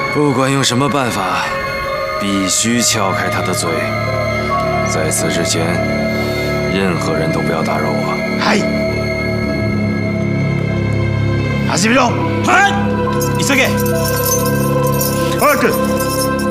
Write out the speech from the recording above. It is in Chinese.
不管用什么办法，必须撬开他的嘴。在此之前，任何人都不要打扰我。 はい。始めろ。はい。急げ。早く。